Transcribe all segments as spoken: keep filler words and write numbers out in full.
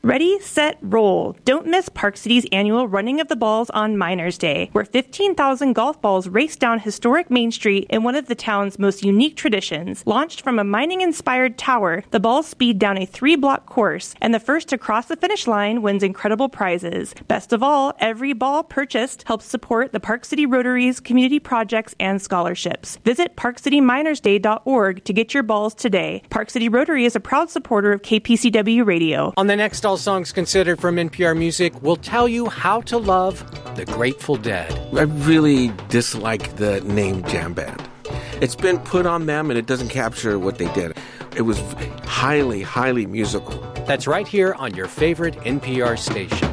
Ready, set, roll. Don't miss Park City's annual Running of the Balls on Miners Day, where fifteen thousand golf balls race down historic Main Street in one of the town's most unique traditions. Launched from a mining-inspired tower, the balls speed down a three-block course, and the first to cross the finish line wins incredible prizes. Best of all, every ball purchased helps support the Park City Rotary's community projects and scholarships. Visit park city miners day dot org to get your balls today. Park City Rotary is a proud supporter of K P C W Radio. On the next All Songs Considered from N P R Music, we'll tell you how to love the Grateful Dead. I really dislike the name jam band. It's been put on them and it doesn't capture what they did. It was highly, highly musical. That's right here on your favorite N P R station.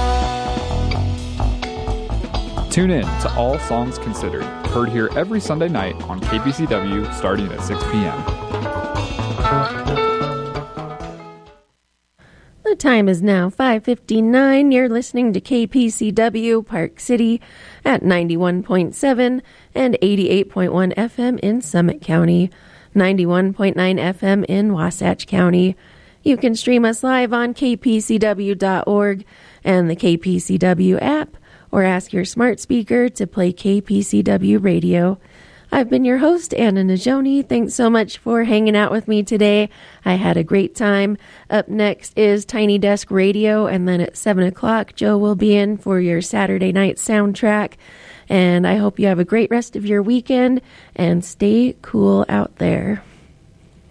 Tune in to All Songs Considered, heard here every Sunday night on K P C W starting at six p.m. The time is now five fifty-nine. You're listening to K P C W Park City at ninety-one point seven and eighty-eight point one F M in Summit County, ninety-one point nine F M in Wasatch County. You can stream us live on k p c w dot org and the K P C W app, or ask your smart speaker to play K P C W radio. I've been your host, Anna Najoni. Thanks so much for hanging out with me today. I had a great time. Up next is Tiny Desk Radio, and then at seven o'clock, Joe will be in for your Saturday night soundtrack. And I hope you have a great rest of your weekend, and stay cool out there.